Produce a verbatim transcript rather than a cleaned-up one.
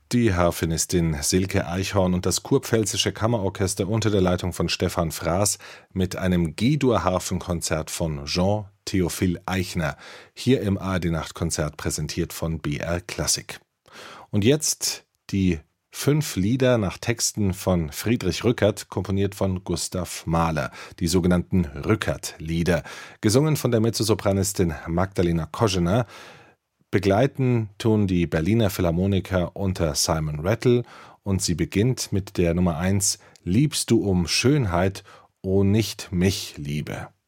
Die Harfenistin Silke Eichhorn und das Kurpfälzische Kammerorchester unter der Leitung von Stefan Fraß mit einem G-Dur-Harfenkonzert von Jean Theophil Eichner, hier im A R D-Nachtkonzert präsentiert von B R Klassik. Und jetzt die fünf Lieder nach Texten von Friedrich Rückert, komponiert von Gustav Mahler, die sogenannten Rückert-Lieder, gesungen von der Mezzosopranistin Magdalena Koschener. Begleiten tun die Berliner Philharmoniker unter Simon Rattle und sie beginnt mit der Nummer eins Liebst du um Schönheit, o nicht mich, Liebe.